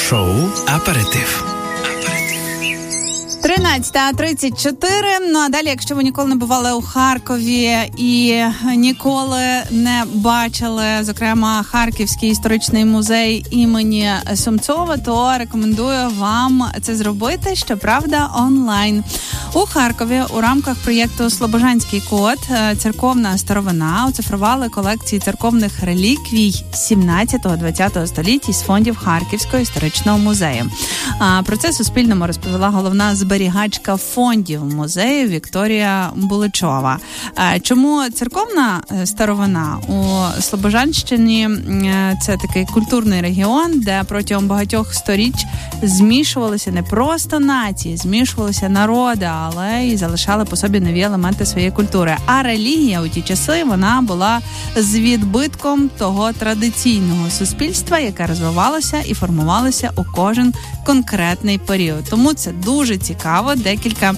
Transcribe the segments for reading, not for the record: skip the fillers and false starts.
Шоу «Аперитив». 13:34. Ну, а далі, якщо ви ніколи не бували у Харкові і ніколи не бачили, зокрема, Харківський історичний музей імені Сумцова, то рекомендую вам це зробити, щоправда, онлайн. У Харкові у рамках проєкту «Слобожанський код» церковна старовина оцифрували колекції церковних реліквій 17-20 століть із фондів Харківського історичного музею. Про це Суспільному розповіла головна зберігачка фондів музею Вікторія Буличова. Чому церковна старовина? У Слобожанщині це такий культурний регіон, де протягом багатьох сторіч змішувалися не просто нації, змішувалися народи, але й залишали по собі нові елементи своєї культури. А релігія у ті часи, вона була з відбитком того традиційного суспільства, яке розвивалося і формувалося у кожен конкретний період. Тому це дуже цікаво. Декілька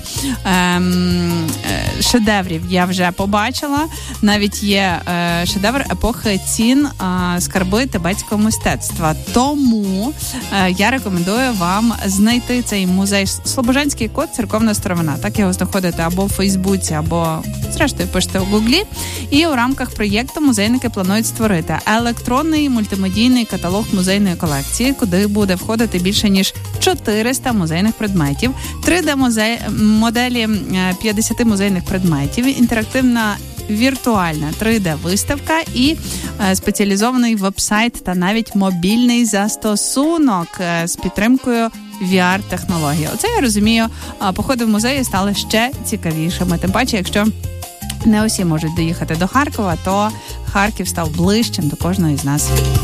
шедеврів я вже побачила. Навіть є шедевр епохи Цін «Скарби тибетського мистецтва». Тому я рекомендую вам знайти цей музей «Слобожанський код. Церковна старовина». Так його знаходите або в Фейсбуці, або, зрештою, пишете в Гуглі. І у рамках проєкту музейники планують створити електронний мультимедійний каталог музейної колекції, куди буде входити більше ніж 400 музейних предметів, 3D-моделі 50 музейних предметів, інтерактивна віртуальна 3D-виставка і спеціалізований веб-сайт та навіть мобільний застосунок з підтримкою VR-технології. Оце, я розумію, походи в музеї стали ще цікавішими. Тим паче, якщо не усі можуть доїхати до Харкова, то Харків став ближчим до кожного із нас.